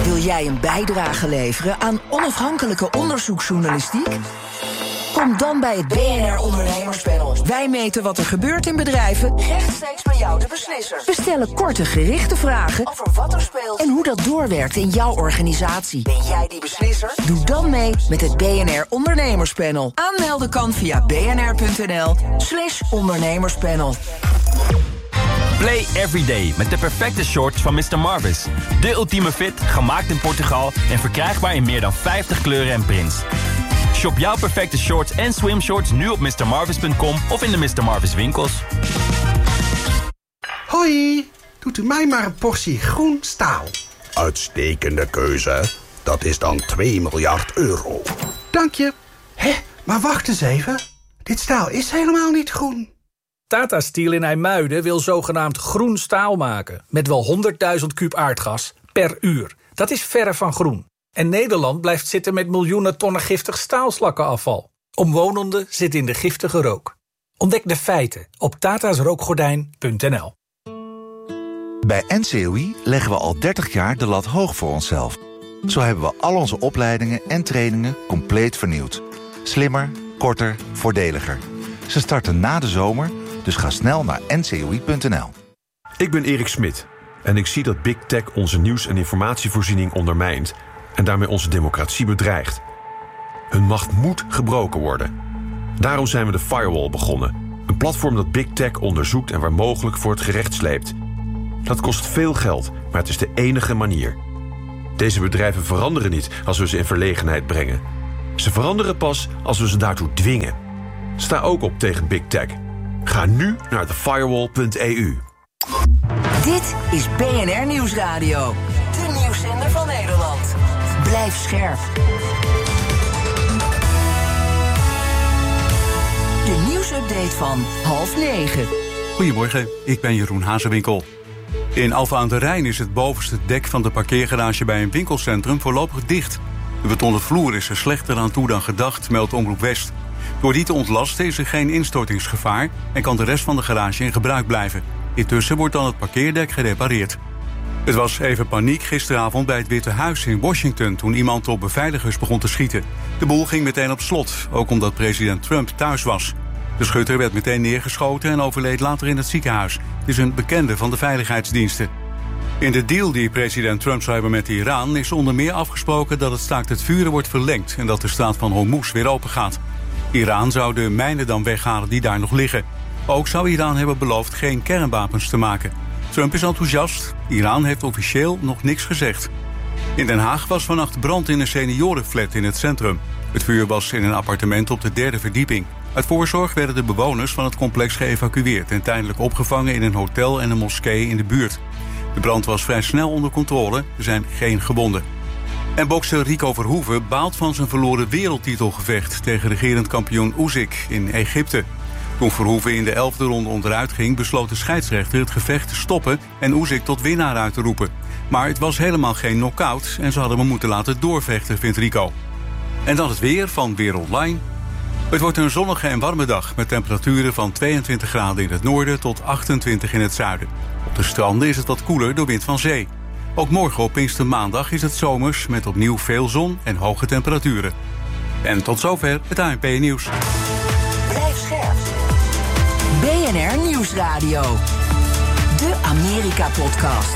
Wil jij een bijdrage leveren aan onafhankelijke onderzoeksjournalistiek? Kom dan bij het BNR Ondernemerspanel. Wij meten wat er gebeurt in bedrijven, rechtstreeks bij jou de beslisser. We stellen korte, gerichte vragen over wat er speelt en hoe dat doorwerkt in jouw organisatie. Ben jij die beslisser? Doe dan mee met het BNR Ondernemerspanel. Aanmelden kan via bnr.nl/ondernemerspanel. Play every day met de perfecte shorts van Mr. Marvis. De ultieme fit, gemaakt in Portugal en verkrijgbaar in meer dan 50 kleuren en prints. Shop jouw perfecte shorts en swimshorts nu op mrmarvis.com of in de Mr. Marvis winkels. Hoi, doet u mij maar een portie groen staal. Uitstekende keuze. Dat is dan 2 miljard euro. Dank je. Hé, maar wacht eens even. Dit staal is helemaal niet groen. Tata Steel in IJmuiden wil zogenaamd groen staal maken. Met wel 100.000 kuub aardgas per uur. Dat is verre van groen. En Nederland blijft zitten met miljoenen tonnen giftig staalslakkenafval. Omwonenden zitten in de giftige rook. Ontdek de feiten op tatasrookgordijn.nl. Bij NCOI leggen we al 30 jaar de lat hoog voor onszelf. Zo hebben we al onze opleidingen en trainingen compleet vernieuwd. Slimmer, korter, voordeliger. Ze starten na de zomer, dus ga snel naar ncoi.nl. Ik ben Erik Smit en ik zie dat Big Tech onze nieuws- en informatievoorziening ondermijnt en daarmee onze democratie bedreigt. Hun macht moet gebroken worden. Daarom zijn we de Firewall begonnen. Een platform dat Big Tech onderzoekt en waar mogelijk voor het gerecht sleept. Dat kost veel geld, maar het is de enige manier. Deze bedrijven veranderen niet als we ze in verlegenheid brengen. Ze veranderen pas als we ze daartoe dwingen. Sta ook op tegen Big Tech. Ga nu naar thefirewall.eu. Dit is BNR Nieuwsradio. De nieuwszender van Nederland. Blijf scherp. De nieuwsupdate van 8:30. Goedemorgen, ik ben Jeroen Hazewinkel. In Alphen aan de Rijn is het bovenste dek van de parkeergarage bij een winkelcentrum voorlopig dicht. De betonnen vloer is er slechter aan toe dan gedacht, meldt Omroep West. Door die te ontlasten is er geen instortingsgevaar en kan de rest van de garage in gebruik blijven. Intussen wordt dan het parkeerdek gerepareerd. Het was even paniek gisteravond bij het Witte Huis in Washington toen iemand op beveiligers begon te schieten. De boel ging meteen op slot, ook omdat president Trump thuis was. De schutter werd meteen neergeschoten en overleed later in het ziekenhuis. Het is een bekende van de veiligheidsdiensten. In de deal die president Trump zou hebben met Iran is onder meer afgesproken dat het staakt het vuren wordt verlengd en dat de straat van Hormuz weer open gaat. Iran zou de mijnen dan weghalen die daar nog liggen. Ook zou Iran hebben beloofd geen kernwapens te maken. Trump is enthousiast. Iran heeft officieel nog niks gezegd. In Den Haag was vannacht brand in een seniorenflat in het centrum. Het vuur was in een appartement op de 3e verdieping. Uit voorzorg werden de bewoners van het complex geëvacueerd en tijdelijk opgevangen in een hotel en een moskee in de buurt. De brand was vrij snel onder controle. Er zijn geen gewonden. En bokser Rico Verhoeven baalt van zijn verloren wereldtitelgevecht tegen regerend kampioen Usyk in Egypte. Toen Verhoeven in de 11e ronde onderuit ging, besloot de scheidsrechter het gevecht te stoppen en Usyk tot winnaar uit te roepen. Maar het was helemaal geen knock-out en ze hadden hem moeten laten doorvechten, vindt Rico. En dan het weer van Weer Online. Het wordt een zonnige en warme dag met temperaturen van 22 graden in het noorden tot 28 in het zuiden. Op de stranden is het wat koeler door wind van zee. Ook morgen op Pinkstermaandag is het zomers met opnieuw veel zon en hoge temperaturen. En tot zover het ANP-nieuws. Blijf scherp. BNR Nieuwsradio. De Amerika-podcast.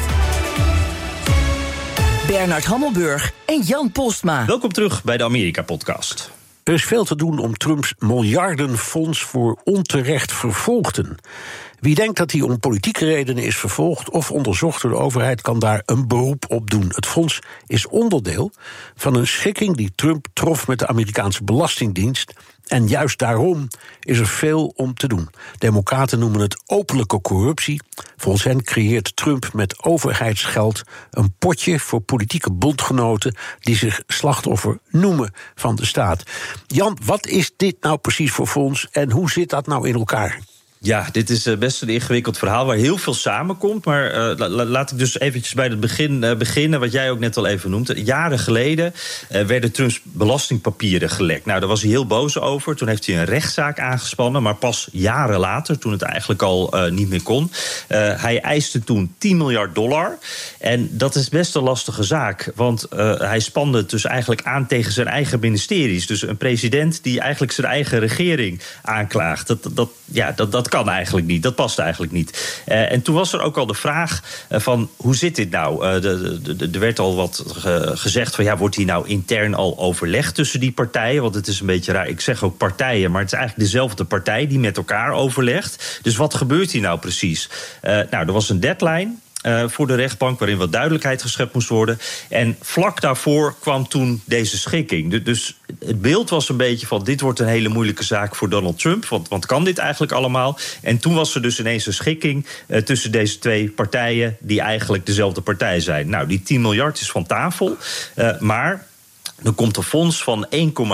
Bernard Hammelburg en Jan Postma. Welkom terug bij de Amerika-podcast. Er is veel te doen om Trumps miljardenfonds voor onterecht vervolgden. Wie denkt dat hij om politieke redenen is vervolgd of onderzocht door de overheid, kan daar een beroep op doen. Het fonds is onderdeel van een schikking die Trump trof met de Amerikaanse Belastingdienst. En juist daarom is er veel om te doen. Democraten noemen het openlijke corruptie. Volgens hen creëert Trump met overheidsgeld een potje voor politieke bondgenoten die zich slachtoffer noemen van de staat. Jan, wat is dit nou precies voor fonds en hoe zit dat nou in elkaar? Ja, dit is best een ingewikkeld verhaal waar heel veel samenkomt. Maar laat ik dus eventjes bij het begin beginnen, wat jij ook net al even noemt. Jaren geleden werden Trumps belastingpapieren gelekt. Nou, daar was hij heel boos over. Toen heeft hij een rechtszaak aangespannen. Maar pas jaren later, toen het eigenlijk al niet meer kon. Hij eiste toen $10 miljard. En dat is best een lastige zaak. Want hij spande het dus eigenlijk aan tegen zijn eigen ministeries. Dus een president die eigenlijk zijn eigen regering aanklaagt. Dat kan eigenlijk niet, dat past eigenlijk niet. En toen was er ook al de vraag van, hoe zit dit nou? Er werd al wat gezegd van, ja, wordt hier nou intern al overlegd tussen die partijen? Want het is een beetje raar, ik zeg ook partijen, maar het is eigenlijk dezelfde partij die met elkaar overlegt. Dus wat gebeurt hier nou precies? Er was een deadline voor de rechtbank waarin wat duidelijkheid geschept moest worden. En vlak daarvoor kwam toen deze schikking. Dus het beeld was een beetje van, dit wordt een hele moeilijke zaak voor Donald Trump. Want kan dit eigenlijk allemaal? En toen was er dus ineens een schikking tussen deze twee partijen die eigenlijk dezelfde partij zijn. Nou, die 10 miljard is van tafel. Maar er komt een fonds van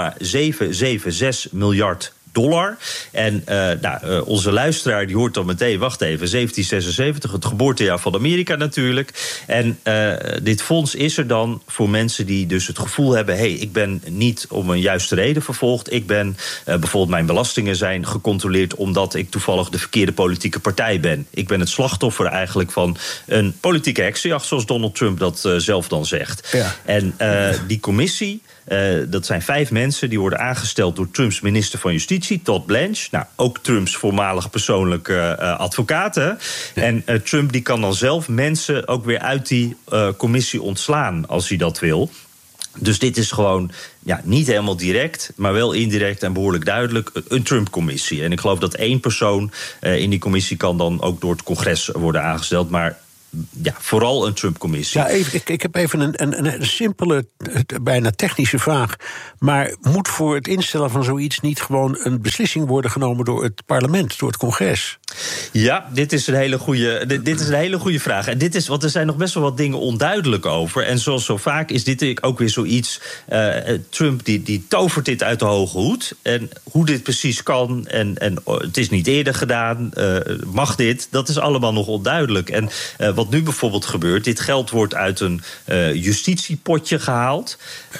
1,776 miljard dollar. En onze luisteraar die hoort dan meteen, wacht even, 1776, het geboortejaar van Amerika natuurlijk. En dit fonds is er dan voor mensen die dus het gevoel hebben, hey, ik ben niet om een juiste reden vervolgd. Ik ben bijvoorbeeld, mijn belastingen zijn gecontroleerd omdat ik toevallig de verkeerde politieke partij ben. Ik ben het slachtoffer eigenlijk van een politieke heksenjacht, zoals Donald Trump dat zelf dan zegt. Ja. En die commissie, dat zijn 5 mensen, die worden aangesteld door Trumps minister van Justitie, Todd Blanche. Nou, ook Trumps voormalig persoonlijke advocaat. Hè? En Trump die kan dan zelf mensen ook weer uit die commissie ontslaan, als hij dat wil. Dus dit is gewoon niet helemaal direct, maar wel indirect en behoorlijk duidelijk een Trump-commissie. En ik geloof dat 1 persoon in die commissie kan dan ook door het congres worden aangesteld, maar vooral een Trump-commissie. Ja, ik heb even een simpele, bijna technische vraag. Maar moet voor het instellen van zoiets niet gewoon een beslissing worden genomen door het parlement, door het congres? Ja, dit is een hele goede vraag. En want er zijn nog best wel wat dingen onduidelijk over. En zoals zo vaak is dit ook weer zoiets. Trump die tovert dit uit de hoge hoed. En hoe dit precies kan, en het is niet eerder gedaan, mag dit, dat is allemaal nog onduidelijk. En wat nu bijvoorbeeld gebeurt, dit geld wordt uit een justitiepotje gehaald.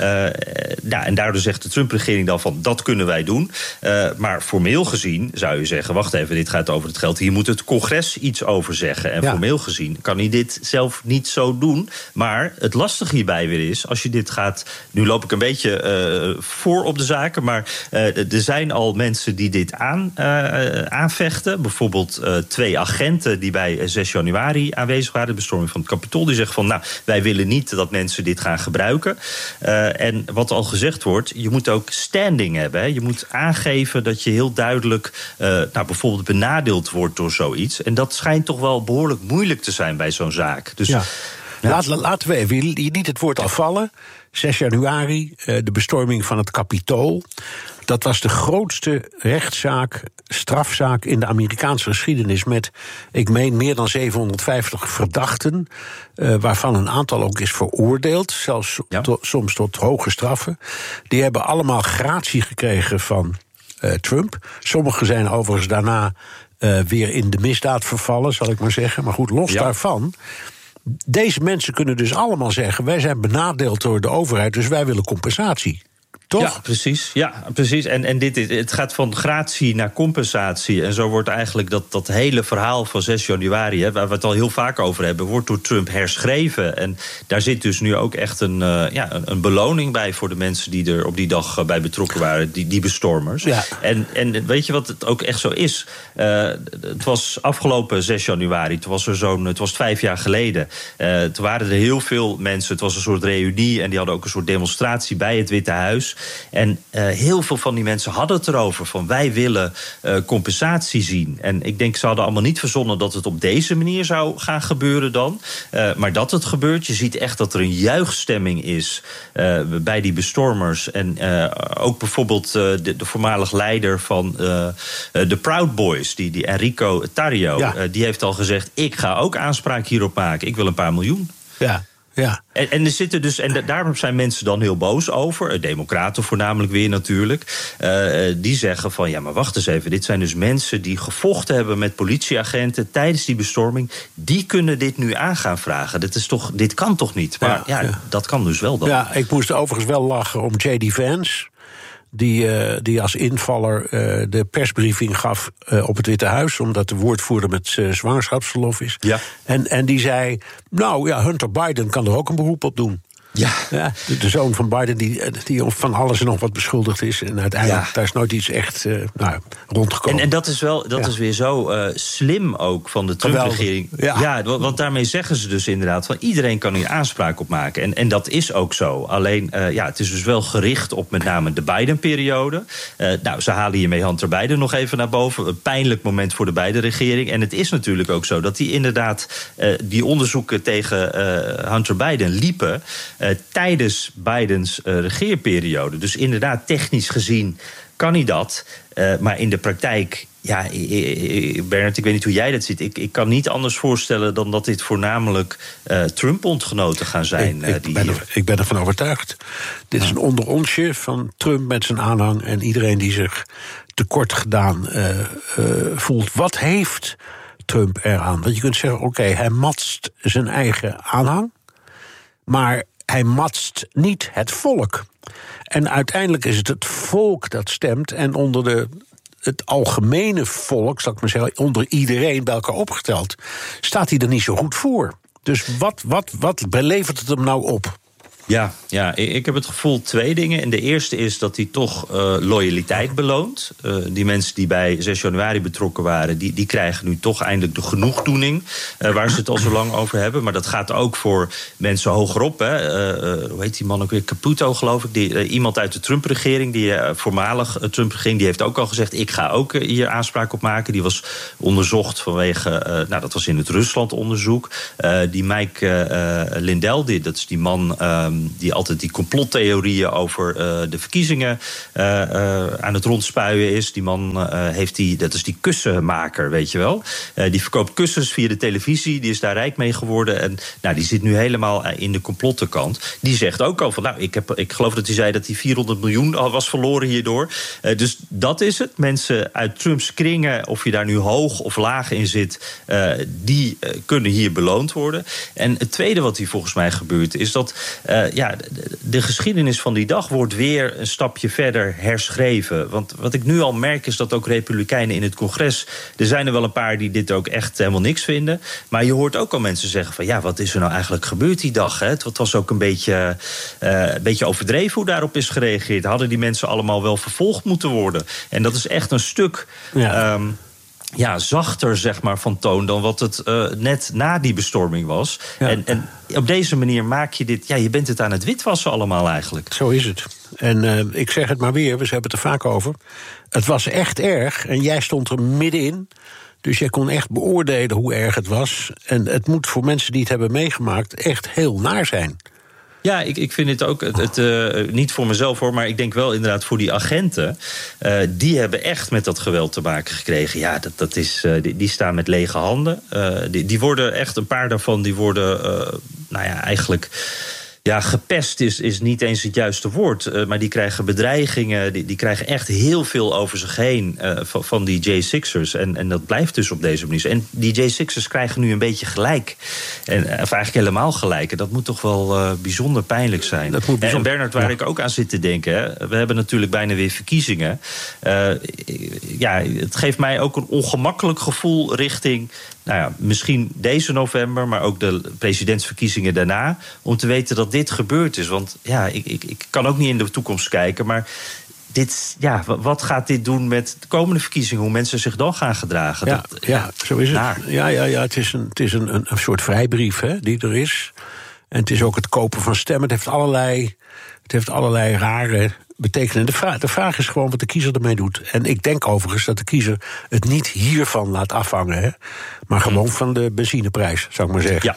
En daardoor zegt de Trump-regering dan van, dat kunnen wij doen. Maar formeel gezien zou je zeggen, wacht even, dit gaat over het geld. Hier moet het congres iets over zeggen. En formeel gezien kan hij dit zelf niet zo doen. Maar het lastige hierbij weer is, als je dit gaat, nu loop ik een beetje voor op de zaken, maar er zijn al mensen die dit aanvechten. Bijvoorbeeld 2 agenten die bij 6 januari aanwezig waren, de bestorming van het Capitool, die zeggen van, nou, wij willen niet dat mensen dit gaan gebruiken. En wat al gezegd wordt, je moet ook standing hebben. Hè. Je moet aangeven dat je heel duidelijk bijvoorbeeld benadeeld wordt door zoiets. En dat schijnt toch wel behoorlijk moeilijk te zijn bij zo'n zaak. Dus, Laten we even, je liet het woord al vallen. 6 januari, de bestorming van het Capitool. Dat was de grootste strafzaak in de Amerikaanse geschiedenis, met, ik meen, meer dan 750 verdachten, waarvan een aantal ook is veroordeeld, zelfs soms tot hoge straffen. Die hebben allemaal gratie gekregen van Trump. Sommigen zijn overigens daarna weer in de misdaad vervallen, zal ik maar zeggen. Maar goed, los daarvan, deze mensen kunnen dus allemaal zeggen, wij zijn benadeeld door de overheid, dus wij willen compensatie. Toch? Ja, precies. En het gaat van gratie naar compensatie. En zo wordt eigenlijk dat hele verhaal van 6 januari... waar we het al heel vaak over hebben, wordt door Trump herschreven. En daar zit dus nu ook echt een beloning bij voor de mensen die er op die dag bij betrokken waren, die bestormers. Ja. En weet je wat het ook echt zo is? Het was afgelopen 6 januari, het was 5 jaar geleden. Toen waren er heel veel mensen, het was een soort reunie, en die hadden ook een soort demonstratie bij het Witte Huis. En heel veel van die mensen hadden het erover van, wij willen compensatie zien. En ik denk, ze hadden allemaal niet verzonnen dat het op deze manier zou gaan gebeuren dan. Maar dat het gebeurt, je ziet echt dat er een juichstemming is bij die bestormers. En ook bijvoorbeeld de voormalig leider van de Proud Boys, die Enrico Tarrio, die heeft al gezegd, ik ga ook aanspraak hierop maken. Ik wil een paar miljoen. Ja. Ja. En er zitten dus, en daarom zijn mensen dan heel boos over, democraten voornamelijk weer natuurlijk, die zeggen van, ja, maar wacht eens even, dit zijn dus mensen die gevochten hebben met politieagenten tijdens die bestorming, die kunnen dit nu aan gaan vragen. Dit kan toch niet? Maar dat kan dus wel dan. Ja, ik moest overigens wel lachen om J.D. Vance, die als invaller de persbriefing gaf op het Witte Huis, omdat de woordvoerder met zwangerschapsverlof is. Ja. En die zei, nou ja, Hunter Biden kan er ook een beroep op doen. Ja. De zoon van Biden die van alles en nog wat beschuldigd is. En uiteindelijk, daar is nooit iets echt rondgekomen. En dat is wel, is weer zo slim ook van de Trump-regering. Ja, want daarmee zeggen ze dus inderdaad van, iedereen kan hier aanspraak op maken. En dat is ook zo. Alleen, het is dus wel gericht op met name de Biden-periode. Ze halen hiermee Hunter Biden nog even naar boven. Een pijnlijk moment voor de Biden-regering. En het is natuurlijk ook zo dat die inderdaad die onderzoeken tegen Hunter Biden liepen tijdens Bidens regeerperiode. Dus inderdaad, technisch gezien kan hij dat. Maar in de praktijk, ja, Bernard, ik weet niet hoe jij dat ziet. Ik kan niet anders voorstellen dan dat dit voornamelijk Trump-bondgenoten gaan zijn. Ik ben ervan overtuigd. Dit is een onderonsje van Trump met zijn aanhang en iedereen die zich tekort gedaan voelt. Wat heeft Trump eraan? Want je kunt zeggen, oké, hij matst zijn eigen aanhang, maar hij matst niet het volk. En uiteindelijk is het volk dat stemt. En onder het algemene volk, zal ik maar zeggen, onder iedereen bij elkaar opgeteld, staat hij er niet zo goed voor. Dus wat levert het hem nou op? Ja, ik heb het gevoel 2 dingen. En de eerste is dat hij toch loyaliteit beloont. Die mensen die bij 6 januari betrokken waren, die krijgen nu toch eindelijk de genoegdoening waar ze het al zo lang over hebben. Maar dat gaat ook voor mensen hogerop. Hoe heet die man ook weer? Caputo, geloof ik. Iemand uit de Trump-regering, die voormalig Trump-regering, die heeft ook al gezegd, ik ga ook hier aanspraak op maken. Die was onderzocht vanwege, dat was in het Rusland-onderzoek. Die Mike Lindell, dat is die man die altijd die complottheorieën over de verkiezingen aan het rondspuien is. Die man dat is die kussenmaker, weet je wel. Die verkoopt kussens via de televisie, die is daar rijk mee geworden. En die zit nu helemaal in de complottenkant. Die zegt ook al van, ik geloof dat hij zei dat hij 400 miljoen al was verloren hierdoor. Dus dat is het. Mensen uit Trumps kringen, of je daar nu hoog of laag in zit, die kunnen hier beloond worden. En het tweede wat hier volgens mij gebeurt, is dat de geschiedenis van die dag wordt weer een stapje verder herschreven. Want wat ik nu al merk is dat ook Republikeinen in het congres, er zijn er wel een paar die dit ook echt helemaal niks vinden. Maar je hoort ook al mensen zeggen van, wat is er nou eigenlijk gebeurd die dag? Hè? Het was ook een beetje overdreven hoe daarop is gereageerd. Hadden die mensen allemaal wel vervolgd moeten worden? En dat is echt een stuk zachter, zeg maar, van toon dan wat het net na die bestorming was. Ja. En op deze manier maak je dit, je bent het aan het witwassen allemaal eigenlijk. Zo is het. En ik zeg het maar weer, we hebben het er vaak over. Het was echt erg en jij stond er middenin. Dus jij kon echt beoordelen hoe erg het was. En het moet voor mensen die het hebben meegemaakt echt heel naar zijn. Ja, ik vind het ook, niet voor mezelf hoor, maar ik denk wel inderdaad voor die agenten. Die hebben echt met dat geweld te maken gekregen. Ja, die staan met lege handen. Die worden echt, een paar daarvan, die worden eigenlijk gepest is niet eens het juiste woord. Maar die krijgen bedreigingen. Die krijgen echt heel veel over zich heen van die J6'ers. En dat blijft dus op deze manier. En die J6'ers krijgen nu een beetje gelijk. Of eigenlijk helemaal gelijk. En dat moet toch wel bijzonder pijnlijk zijn. En Bernard, waar ik ook aan zit te denken, hè, we hebben natuurlijk bijna weer verkiezingen. Het geeft mij ook een ongemakkelijk gevoel richting misschien deze november, maar ook de presidentsverkiezingen daarna, om te weten dat dit gebeurd is. Want ik kan ook niet in de toekomst kijken, maar wat gaat dit doen met de komende verkiezingen? Hoe mensen zich dan gaan gedragen? Zo is het. Ja, het is een soort vrijbrief die er is. En het is ook het kopen van stemmen. Het heeft allerlei rare betekenen. De vraag is gewoon wat de kiezer ermee doet. En ik denk overigens dat de kiezer het niet hiervan laat afhangen, maar gewoon van de benzineprijs, zou ik maar zeggen.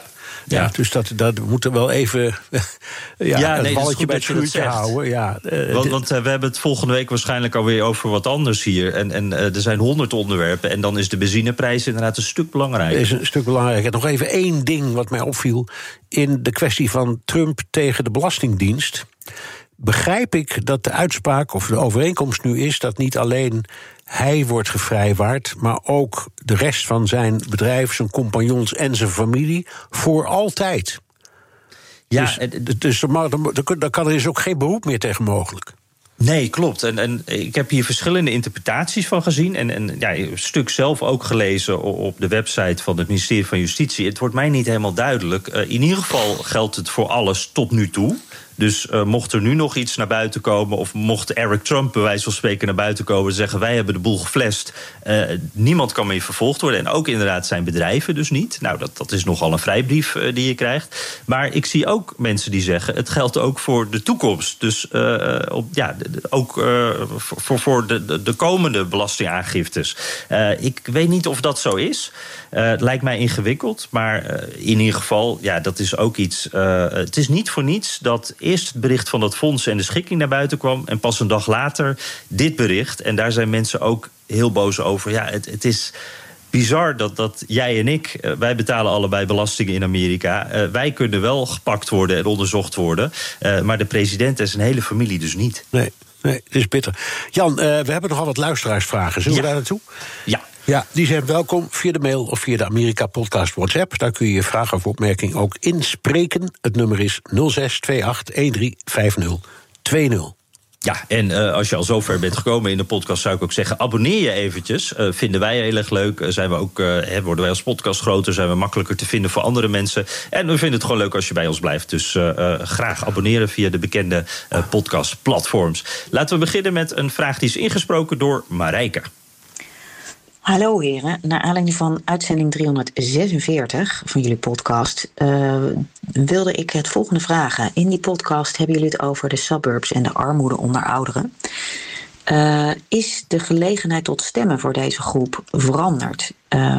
Ja, dus dat we moeten wel even het balletje bij het vuurtje houden. Ja, want we hebben het volgende week waarschijnlijk alweer over wat anders hier. En er zijn 100 onderwerpen. En dan is de benzineprijs inderdaad een stuk belangrijker. Is een stuk belangrijker. Nog even één ding wat mij opviel. In de kwestie van Trump tegen de Belastingdienst begrijp ik dat de uitspraak of de overeenkomst nu is dat niet alleen hij wordt gevrijwaard, maar ook de rest van zijn bedrijf, zijn compagnons en zijn familie voor altijd. Ja, dus daar kan er is ook geen beroep meer tegen mogelijk. Nee, klopt. En ik heb hier verschillende interpretaties van gezien. En een stuk zelf ook gelezen op de website van het ministerie van Justitie. Het wordt mij niet helemaal duidelijk. In ieder geval geldt het voor alles tot nu toe. Dus mocht er nu nog iets naar buiten komen, of mocht Eric Trump bij wijze van spreken naar buiten komen en zeggen wij hebben de boel geflasht, niemand kan meer vervolgd worden. En ook inderdaad zijn bedrijven dus niet. Nou, dat is nogal een vrijbrief die je krijgt. Maar ik zie ook mensen die zeggen het geldt ook voor de toekomst. Dus ook voor de komende belastingaangiftes. Ik weet niet of dat zo is. Het lijkt mij ingewikkeld, maar in ieder geval, dat is ook iets. Het is niet voor niets dat eerst het bericht van dat fonds en de schikking naar buiten kwam en pas een dag later dit bericht. En daar zijn mensen ook heel boos over. Ja, het is bizar dat jij en ik, wij betalen allebei belastingen in Amerika. Wij kunnen wel gepakt worden en onderzocht worden. Maar de president en zijn hele familie dus niet. Nee, het is bitter. Jan, we hebben nogal wat luisteraarsvragen. Zullen we daar naartoe? Ja, die zijn welkom via de mail of via de Amerika Podcast WhatsApp. Daar kun je je vraag of opmerking ook inspreken. Het nummer is 0628135020. Ja, en als je al zover bent gekomen in de podcast, zou ik ook zeggen, abonneer je eventjes. Vinden wij heel erg leuk. Zijn we ook, worden wij als podcast groter, zijn we makkelijker te vinden voor andere mensen. En we vinden het gewoon leuk als je bij ons blijft. Dus graag abonneren via de bekende podcastplatforms. Laten we beginnen met een vraag die is ingesproken door Marijke. Hallo heren, naar aanleiding van uitzending 346 van jullie podcast wilde ik het volgende vragen. In die podcast hebben jullie het over de suburbs en de armoede onder ouderen. Is de gelegenheid tot stemmen voor deze groep veranderd?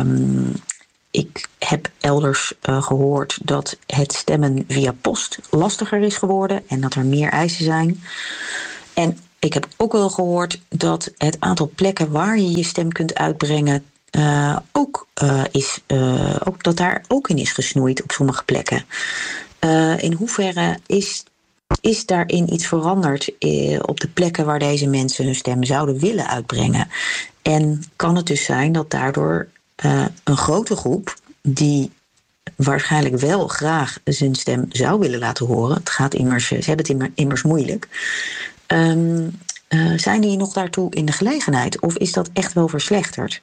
Ik heb elders gehoord dat het stemmen via post lastiger is geworden en dat er meer eisen zijn. En ik heb ook wel gehoord dat het aantal plekken waar je je stem kunt uitbrengen ook dat daar ook in is gesnoeid op sommige plekken. In hoeverre is daarin iets veranderd op de plekken waar deze mensen hun stem zouden willen uitbrengen? En kan het dus zijn dat daardoor een grote groep die waarschijnlijk wel graag zijn stem zou willen laten horen, ze hebben het immers moeilijk, zijn die nog daartoe in de gelegenheid? Of is dat echt wel verslechterd?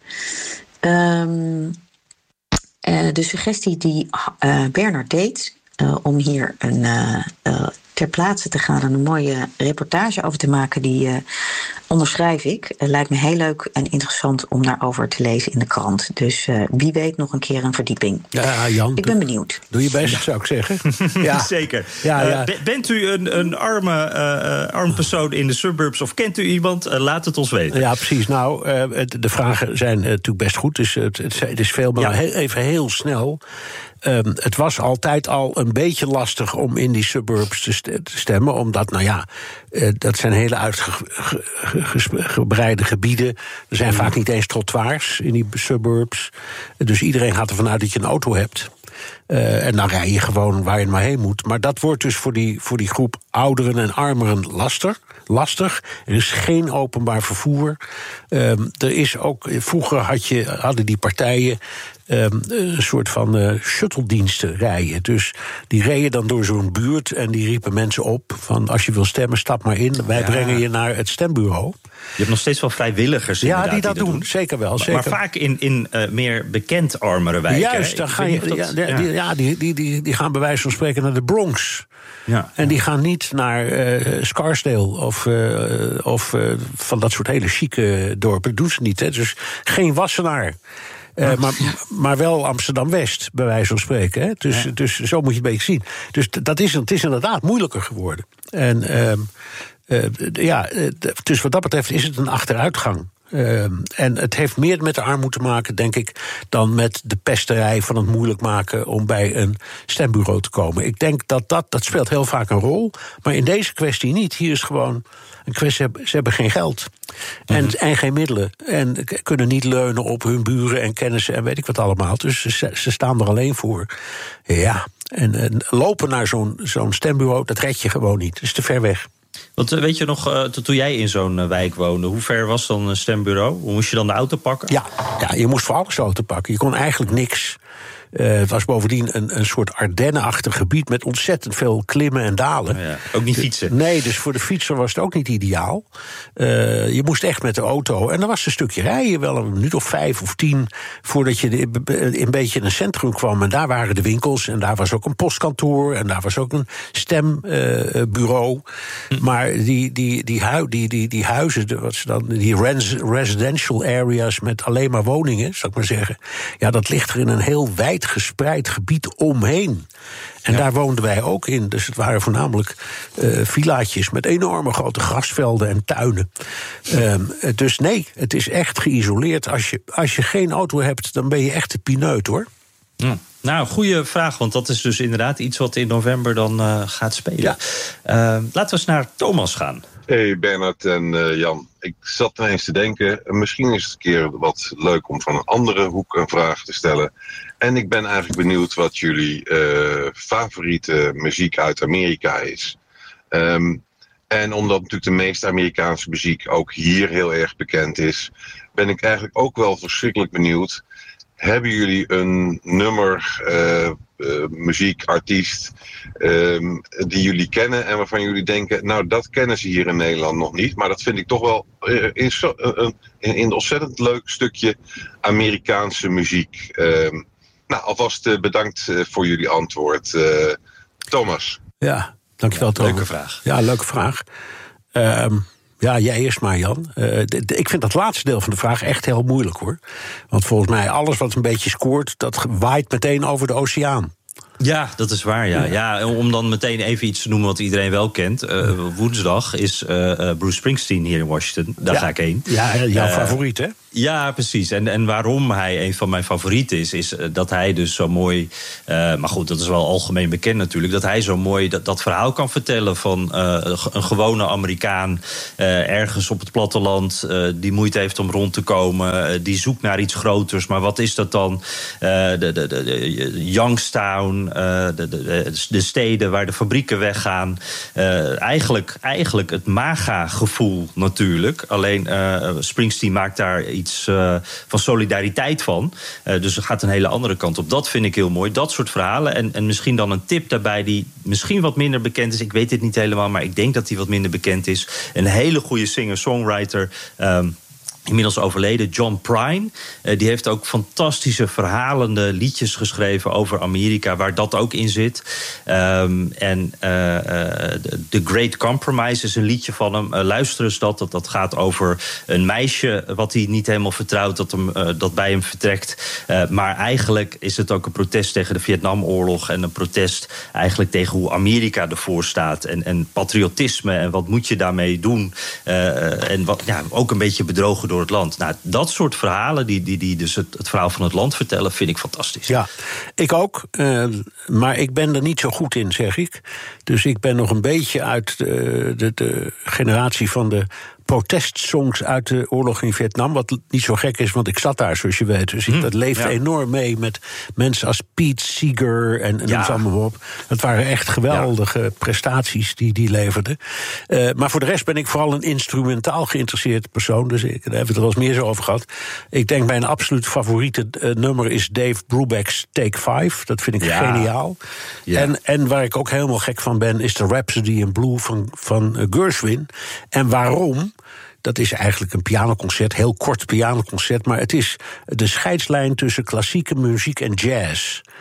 De suggestie die Bernard deed om hier ter plaatse te gaan en een mooie reportage over te maken, die onderschrijf ik. Lijkt me heel leuk en interessant om daarover te lezen in de krant. Dus wie weet nog een keer een verdieping. Ja, Jan, ik ben benieuwd. Doe je best, zou ik zeggen. Ja. Zeker. Ja. Bent u een arm persoon in de suburbs of kent u iemand? Laat het ons weten. Ja, precies. Nou, de vragen zijn natuurlijk best goed. Dus het is veel, maar even heel snel. Het was altijd al een beetje lastig om in die suburbs te stemmen, omdat, dat zijn hele uitgebreide gebieden. Er zijn vaak niet eens trottoirs in die suburbs. Dus iedereen gaat ervan uit dat je een auto hebt. En dan rij je gewoon waar je maar heen moet. Maar dat wordt dus voor die groep ouderen en armeren lastig. Er is geen openbaar vervoer. Er is ook, vroeger hadden die partijen een soort van shuttlediensten rijden. Dus die reden dan door zo'n buurt en die riepen mensen op van als je wil stemmen, stap maar in. Wij brengen je naar het stembureau. Je hebt nog steeds wel vrijwilligers die dat doen. Zeker wel. Maar vaak in meer bekend armere wijken. Juist, dan ga je, die gaan bij wijze van spreken naar de Bronx. Ja. En die gaan niet naar Scarsdale of van dat soort hele chique dorpen. Dat doen ze niet. Hè. Dus geen Wassenaar. Maar wel Amsterdam-West, bij wijze van spreken. Hè. Dus zo moet je het een beetje zien. Dus het is inderdaad moeilijker geworden. En dus wat dat betreft is het een achteruitgang. En het heeft meer met de armoede te maken, denk ik, dan met de pesterij van het moeilijk maken om bij een stembureau te komen. Ik denk dat speelt heel vaak een rol, maar in deze kwestie niet. Hier is gewoon een kwestie, ze hebben geen geld en geen middelen en kunnen niet leunen op hun buren en kennissen en weet ik wat allemaal. Dus ze staan er alleen voor. Ja, en lopen naar zo'n stembureau, dat red je gewoon niet. Dat is te ver weg. Want weet je nog, toen jij in zo'n wijk woonde, hoe ver was dan een stembureau? Hoe moest je dan de auto pakken? Ja, je moest voor alles de auto pakken. Je kon eigenlijk niks. Het was bovendien een soort Ardennenachtig gebied met ontzettend veel klimmen en dalen. Ja, ook niet fietsen. Nee, dus voor de fietser was het ook niet ideaal. Je moest echt met de auto. En dan was een stukje rijden, wel een minuut of 5 of 10... voordat je een beetje in een centrum kwam. En daar waren de winkels en daar was ook een postkantoor en daar was ook een stembureau. Maar die huizen, wat ze dan, die residential areas met alleen maar woningen, zou ik maar zeggen, ja, dat ligt er in een heel wijd gespreid gebied omheen. En daar woonden wij ook in. Dus het waren voornamelijk villaatjes met enorme grote grasvelden en tuinen. Dus nee, het is echt geïsoleerd. Als je geen auto hebt, dan ben je echt de pineut, hoor. Ja. Nou, goede vraag, want dat is dus inderdaad iets wat in november dan gaat spelen. Ja. Laten we eens naar Thomas gaan. Hey Bernard en Jan. Ik zat ineens te denken, misschien is het een keer wat leuk om van een andere hoek een vraag te stellen. En ik ben eigenlijk benieuwd wat jullie favoriete muziek uit Amerika is. En omdat natuurlijk de meeste Amerikaanse muziek ook hier heel erg bekend is, ben ik eigenlijk ook wel verschrikkelijk benieuwd. Hebben jullie een nummer, muziekartiest, die jullie kennen en waarvan jullie denken, nou, dat kennen ze hier in Nederland nog niet, maar dat vind ik toch wel een ontzettend leuk stukje Amerikaanse muziek. Nou, alvast bedankt voor jullie antwoord. Thomas. Ja, dankjewel, Thomas. Leuke vraag. Ja, leuke vraag. Ja, jij eerst maar, Jan. Ik vind dat laatste deel van de vraag echt heel moeilijk, hoor. Want volgens mij, alles wat een beetje scoort, dat waait meteen over de oceaan. Ja, dat is waar, ja. Om dan meteen even iets te noemen wat iedereen wel kent. Woensdag is Bruce Springsteen hier in Washington. Daar ga ik heen. Ja, jouw favoriet, hè? Ja, precies. En waarom hij een van mijn favorieten is dat hij dus zo mooi, maar goed, dat is wel algemeen bekend natuurlijk, dat hij zo mooi dat verhaal kan vertellen van een gewone Amerikaan ergens op het platteland, die moeite heeft om rond te komen, die zoekt naar iets groters, maar wat is dat dan? De Youngstown, de steden waar de fabrieken weggaan. Eigenlijk het MAGA-gevoel natuurlijk. Alleen Springsteen maakt daar iets van solidariteit van. Dus het gaat een hele andere kant op. Dat vind ik heel mooi. Dat soort verhalen. En misschien dan een tip daarbij die misschien wat minder bekend is. Ik weet dit niet helemaal, maar ik denk dat die wat minder bekend is. Een hele goede singer-songwriter. Inmiddels overleden, John Prine. Die heeft ook fantastische verhalende liedjes geschreven over Amerika, waar dat ook in zit. The Great Compromise is een liedje van hem. Luister eens dat gaat over een meisje wat hij niet helemaal vertrouwt, dat bij hem vertrekt. Maar eigenlijk is het ook een protest tegen de Vietnamoorlog en een protest eigenlijk tegen hoe Amerika ervoor staat. En patriotisme en wat moet je daarmee doen. En ook een beetje bedrogen door het land. Nou, dat soort verhalen, die dus het verhaal van het land vertellen, vind ik fantastisch. Ja, ik ook. Maar ik ben er niet zo goed in, zeg ik. Dus ik ben nog een beetje uit de generatie van de protestsongs uit de oorlog in Vietnam. Wat niet zo gek is, want ik zat daar, zoals je weet. Dus dat leefde enorm mee met mensen als Pete Seeger en noem ze allemaal op. Dat waren echt geweldige prestaties die leverden. Maar voor de rest ben ik vooral een instrumentaal geïnteresseerd persoon. Dus daar hebben we het er wel eens meer zo over gehad. Ik denk mijn absoluut favoriete nummer is Dave Brubeck's Take 5. Dat vind ik geniaal. Ja. En waar ik ook helemaal gek van ben, is de Rhapsody in Blue van Gershwin. En waarom? Dat is eigenlijk een pianoconcert, heel kort pianoconcert, maar het is de scheidslijn tussen klassieke muziek en jazz.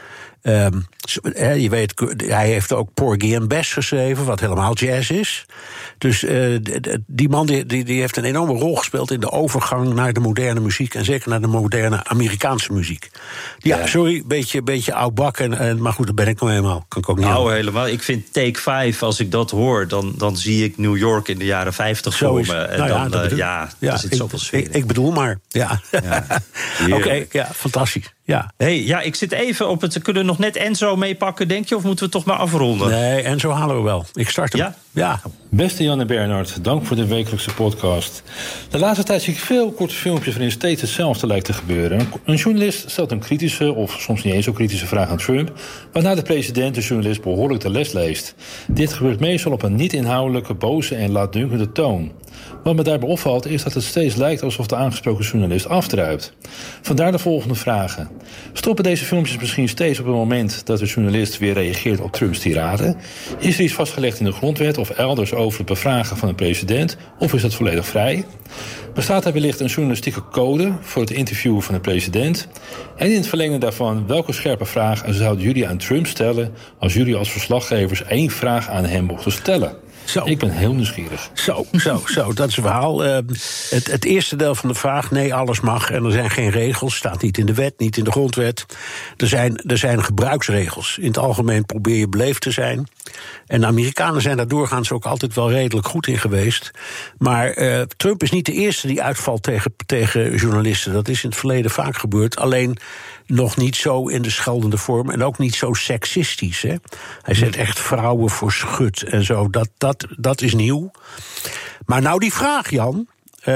Je weet, hij heeft ook Porgy and Bess geschreven, wat helemaal jazz is. Dus die man die heeft een enorme rol gespeeld in de overgang naar de moderne muziek, en zeker naar de moderne Amerikaanse muziek. Ja, sorry, beetje oudbak, maar goed, dat ben ik nou helemaal. Kan ik ook niet helemaal. Ik vind Take 5, als ik dat hoor, dan zie ik New York in de jaren 50 voor me. En daar zit zoveel sfeer. Ik bedoel maar, ja. Oké, fantastisch. Ja. Ik zit even op het... Kunnen we nog net Enzo meepakken, denk je? Of moeten we toch maar afronden? Nee, Enzo halen we wel. Ik start hem. Ja. Beste Jan en Bernard, dank voor de wekelijkse podcast. De laatste tijd zie ik veel korte filmpjes waarin steeds hetzelfde lijkt te gebeuren. Een journalist stelt een kritische, of soms niet eens zo kritische vraag aan Trump, waarna de president de journalist behoorlijk de les leest. Dit gebeurt meestal op een niet-inhoudelijke, boze en laatdunkende toon. Wat me daarbij opvalt is dat het steeds lijkt alsof de aangesproken journalist afdruipt. Vandaar de volgende vragen. Stoppen deze filmpjes misschien steeds op het moment dat de journalist weer reageert op Trumps tirade? Is er iets vastgelegd in de grondwet of elders over het bevragen van een president? Of is dat volledig vrij? Bestaat er wellicht een journalistieke code voor het interviewen van de president? En in het verlengde daarvan, welke scherpe vragen zouden jullie aan Trump stellen als jullie als verslaggevers 1 vraag aan hem mochten stellen? Zo. Ik ben heel nieuwsgierig. Zo, dat is het verhaal. Het eerste deel van de vraag, nee, alles mag. En er zijn geen regels, staat niet in de wet, niet in de grondwet. Er zijn gebruiksregels. In het algemeen probeer je beleefd te zijn. En de Amerikanen zijn daar doorgaans ook altijd wel redelijk goed in geweest. Maar Trump is niet de eerste die uitvalt tegen journalisten. Dat is in het verleden vaak gebeurd. Alleen nog niet zo in de scheldende vorm en ook niet zo seksistisch. Hè? Hij zet echt vrouwen voor schut en zo. Dat is nieuw. Maar nou die vraag, Jan.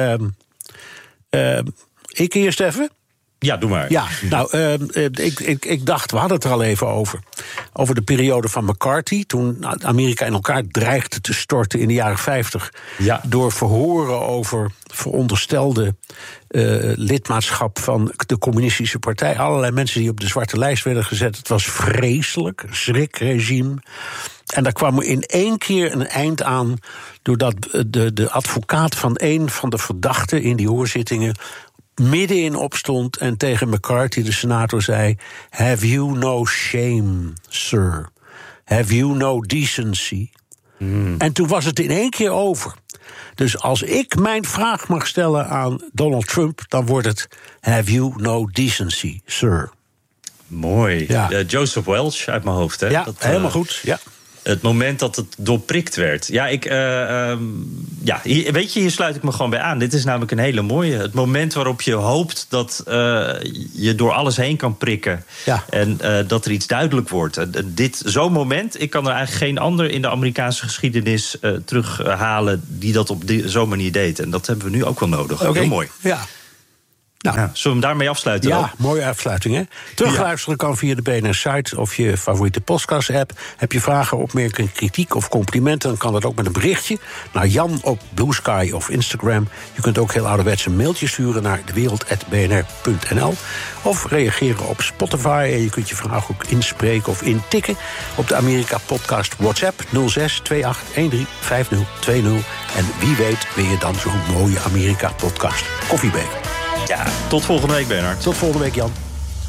Ik eerst even? Ja, doe maar. Ja, nou, ik dacht, we hadden het er al even over. Over de periode van McCarthy, toen Amerika in elkaar dreigde te storten in de jaren 50... door verhoren over veronderstelde lidmaatschap van de communistische partij. Allerlei mensen die op de zwarte lijst werden gezet. Het was vreselijk, een schrikregime. En daar kwam er in 1 keer een eind aan, doordat de advocaat van een van de verdachten in die hoorzittingen middenin opstond en tegen McCarthy, de senator, zei: "Have you no shame, sir? Have you no decency?" En toen was het in 1 keer over. Dus als ik mijn vraag mag stellen aan Donald Trump, dan wordt het: "Have you no decency, sir?" Mooi. Ja. Joseph Welch uit mijn hoofd, hè? Ja, helemaal goed, ja. Het moment dat het doorprikt werd. Ja, weet je, hier sluit ik me gewoon bij aan. Dit is namelijk een hele mooie. Het moment waarop je hoopt dat je door alles heen kan prikken. Ja. En dat er iets duidelijk wordt. Zo'n moment, ik kan er eigenlijk geen ander in de Amerikaanse geschiedenis terughalen die dat op zo'n manier deed. En dat hebben we nu ook wel nodig. Okay. Heel mooi. Ja. Nou, zullen we hem daarmee afsluiten? Ja, mooie afsluiting, hè? Terugluisteren kan via de BNR-site of je favoriete podcast-app. Heb je vragen, opmerkingen, kritiek of complimenten, dan kan dat ook met een berichtje naar Jan op Blue Sky of Instagram. Je kunt ook heel ouderwets een mailtje sturen naar dewereld@bnr.nl of reageren op Spotify. En je kunt je vraag ook inspreken of intikken op de Amerika-podcast WhatsApp 06 28 13 50 20. En wie weet ben je dan zo'n mooie Amerika-podcast koffiebeker. Ja, tot volgende week, Bernard. Tot volgende week, Jan.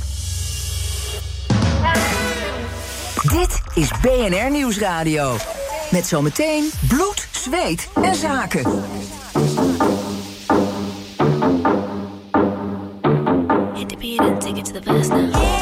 Dit is BNR Nieuwsradio. Met zometeen bloed, zweet en zaken. Hit the beat and take it to the past now.